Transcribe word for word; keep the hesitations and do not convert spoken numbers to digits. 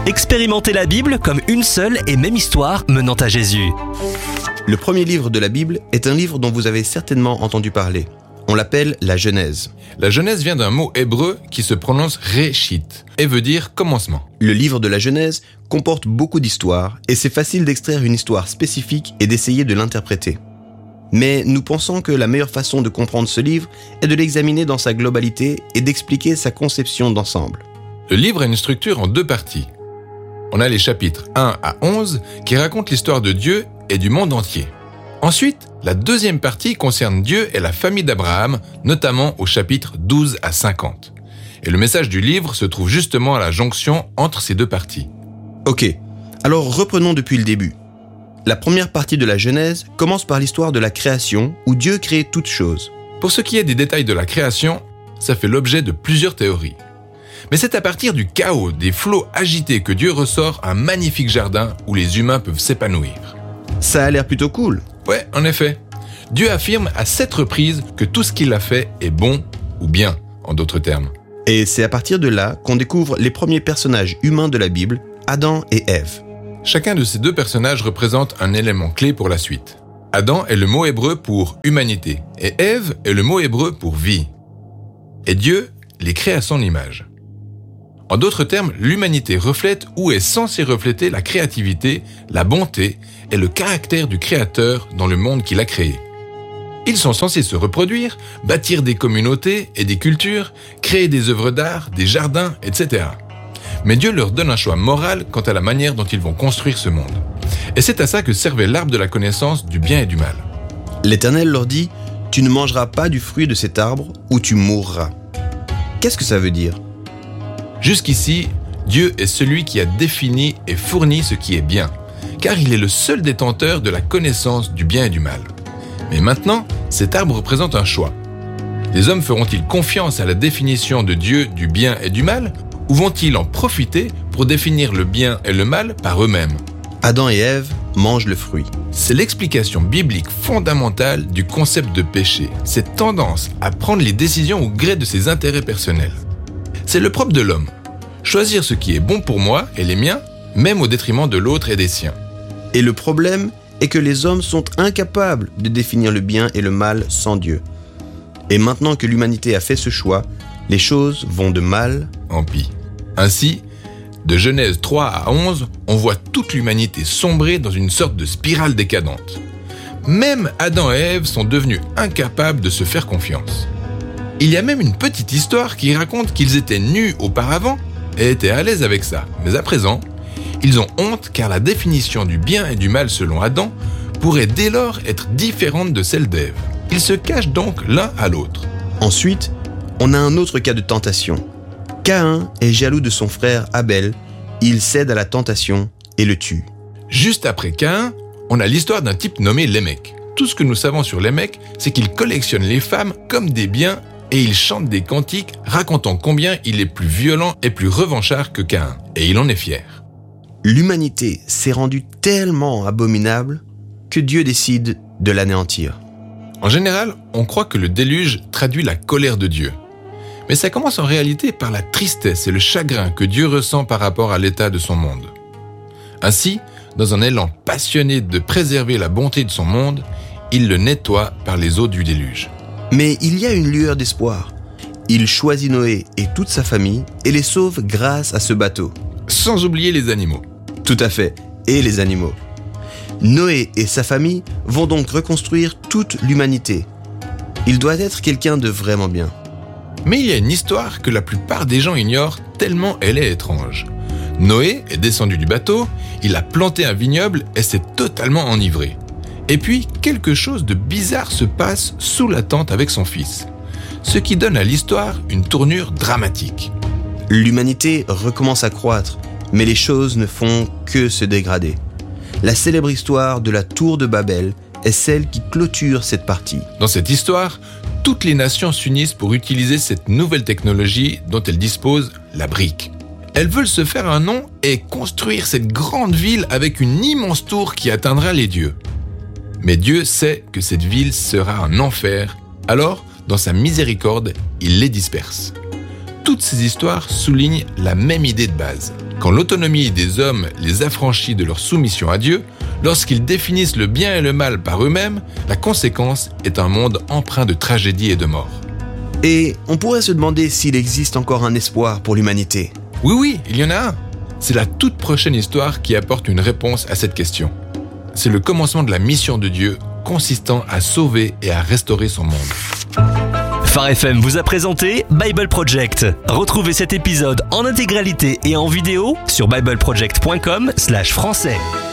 Expérimentez la Bible comme une seule et même histoire menant à Jésus. Le premier livre de la Bible est un livre dont vous avez certainement entendu parler. On l'appelle la Genèse. La Genèse vient d'un mot hébreu qui se prononce Réchit et veut dire commencement. Le livre de la Genèse comporte beaucoup d'histoires et c'est facile d'extraire une histoire spécifique et d'essayer de l'interpréter. Mais nous pensons que la meilleure façon de comprendre ce livre est de l'examiner dans sa globalité et d'expliquer sa conception d'ensemble. Le livre a une structure en deux parties. On a les chapitres un à onze qui racontent l'histoire de Dieu et du monde entier. Ensuite, la deuxième partie concerne Dieu et la famille d'Abraham, notamment au chapitre douze à cinquante. Et le message du livre se trouve justement à la jonction entre ces deux parties. Ok, alors reprenons depuis le début. La première partie de la Genèse commence par l'histoire de la création où Dieu crée toutes choses. Pour ce qui est des détails de la création, ça fait l'objet de plusieurs théories. Mais c'est à partir du chaos, des flots agités que Dieu ressort un magnifique jardin où les humains peuvent s'épanouir. Ça a l'air plutôt cool. Ouais, en effet. Dieu affirme à sept reprises que tout ce qu'il a fait est bon ou bien, en d'autres termes. Et c'est à partir de là qu'on découvre les premiers personnages humains de la Bible, Adam et Ève. Chacun de ces deux personnages représente un élément clé pour la suite. Adam est le mot hébreu pour humanité et Ève est le mot hébreu pour vie. Et Dieu les crée à son image. En d'autres termes, l'humanité reflète ou est censée refléter la créativité, la bonté et le caractère du Créateur dans le monde qu'il a créé. Ils sont censés se reproduire, bâtir des communautés et des cultures, créer des œuvres d'art, des jardins, et cetera. Mais Dieu leur donne un choix moral quant à la manière dont ils vont construire ce monde. Et c'est à ça que servait l'arbre de la connaissance du bien et du mal. L'Éternel leur dit « Tu ne mangeras pas du fruit de cet arbre ou tu mourras ». Qu'est-ce que ça veut dire ? Jusqu'ici, Dieu est celui qui a défini et fourni ce qui est bien, car il est le seul détenteur de la connaissance du bien et du mal. Mais maintenant, cet arbre représente un choix. Les hommes feront-ils confiance à la définition de Dieu du bien et du mal, ou vont-ils en profiter pour définir le bien et le mal par eux-mêmes ? Adam et Ève mangent le fruit. C'est l'explication biblique fondamentale du concept de péché, cette tendance à prendre les décisions au gré de ses intérêts personnels. C'est le propre de l'homme, choisir ce qui est bon pour moi et les miens, même au détriment de l'autre et des siens. Et le problème est que les hommes sont incapables de définir le bien et le mal sans Dieu. Et maintenant que l'humanité a fait ce choix, les choses vont de mal en pis. Ainsi, de Genèse trois à onze, on voit toute l'humanité sombrer dans une sorte de spirale décadente. Même Adam et Ève sont devenus incapables de se faire confiance. Il y a même une petite histoire qui raconte qu'ils étaient nus auparavant et étaient à l'aise avec ça. Mais à présent, ils ont honte car la définition du bien et du mal selon Adam pourrait dès lors être différente de celle d'Ève. Ils se cachent donc l'un à l'autre. Ensuite, on a un autre cas de tentation. Caïn est jaloux de son frère Abel, il cède à la tentation et le tue. Juste après Caïn, on a l'histoire d'un type nommé Lémec. Tout ce que nous savons sur Lémec, c'est qu'il collectionne les femmes comme des biens et il chante des cantiques racontant combien il est plus violent et plus revanchard que Caïn. Et il en est fier. L'humanité s'est rendue tellement abominable que Dieu décide de l'anéantir. En général, on croit que le déluge traduit la colère de Dieu. Mais ça commence en réalité par la tristesse et le chagrin que Dieu ressent par rapport à l'état de son monde. Ainsi, dans un élan passionné de préserver la bonté de son monde, il le nettoie par les eaux du déluge. Mais il y a une lueur d'espoir. Il choisit Noé et toute sa famille et les sauve grâce à ce bateau. Sans oublier les animaux. Tout à fait, et les animaux. Noé et sa famille vont donc reconstruire toute l'humanité. Il doit être quelqu'un de vraiment bien. Mais il y a une histoire que la plupart des gens ignorent tellement elle est étrange. Noé est descendu du bateau, il a planté un vignoble et s'est totalement enivré. Et puis, quelque chose de bizarre se passe sous la tente avec son fils. Ce qui donne à l'histoire une tournure dramatique. L'humanité recommence à croître, mais les choses ne font que se dégrader. La célèbre histoire de la tour de Babel est celle qui clôture cette partie. Dans cette histoire, toutes les nations s'unissent pour utiliser cette nouvelle technologie dont elles disposent, la brique. Elles veulent se faire un nom et construire cette grande ville avec une immense tour qui atteindra les dieux. Mais Dieu sait que cette ville sera un enfer, alors, dans sa miséricorde, il les disperse. toutes ces histoires soulignent la même idée de base. Quand l'autonomie des hommes les affranchit de leur soumission à Dieu, lorsqu'ils définissent le bien et le mal par eux-mêmes, la conséquence est un monde empreint de tragédie et de mort. Et on pourrait se demander s'il existe encore un espoir pour l'humanité. Oui, oui, il y en a un. C'est la toute prochaine histoire qui apporte une réponse à cette question. C'est le commencement de la mission de Dieu, consistant à sauver et à restaurer son monde. Phare F M vous a présenté Bible Project. Retrouvez cet épisode en intégralité et en vidéo sur bible project point com slash français.